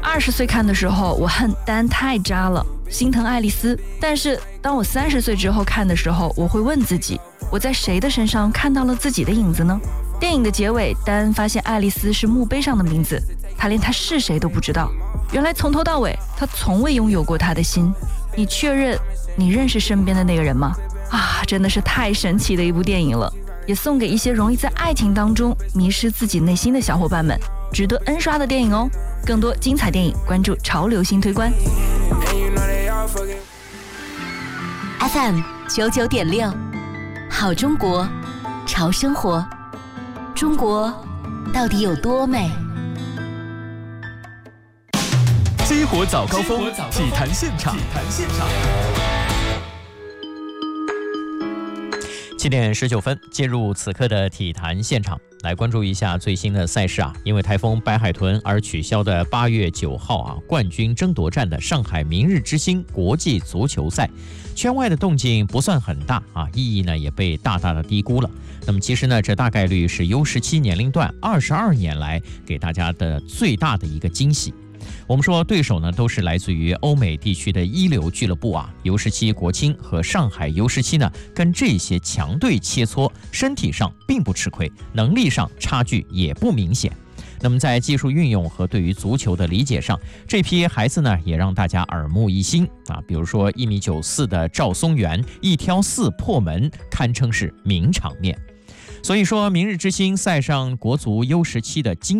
20岁看的时候，我恨丹太渣了，心疼爱丽丝。但是当我30岁之后看的时候，我会问自己，我在谁的身上看到了自己的影子呢？电影的结尾，丹发现爱丽丝是墓碑上的名字，他连她是谁都不知道。原来从头到尾，他从未拥有过她的心。你确认你认识身边的那个人吗？真的是太神奇的一部电影了，也送给一些容易在爱情当中迷失自己内心的小伙伴们，值得 N 刷的电影哦。更多精彩电影，关注潮流新推关。 FM 99.6，好中国，潮生活。中国到底有多美？ 激活早高峰，体坛现场。7点19分，进入此刻的体坛现场，来关注一下最新的赛事啊。因为台风白海豚而取消的8月9号冠军争夺战的上海明日之星国际足球赛，圈外的动静不算很大意义呢也被大大的低估了。那么其实呢，这大概率是 U17 年龄段22年来给大家的最大的一个惊喜。我们说对手呢都是来自于欧美地区的一流俱乐部U17 国青和上海 U17 呢跟这些强队切磋，身体上并不吃亏，能力上差距也不明显。那么在技术运用和对于足球的理解上，这批孩子呢也让大家耳目一新比如说1.94米的赵松元一挑4破门，堪称是名场面。所以说明日之星赛上国足 U17 的精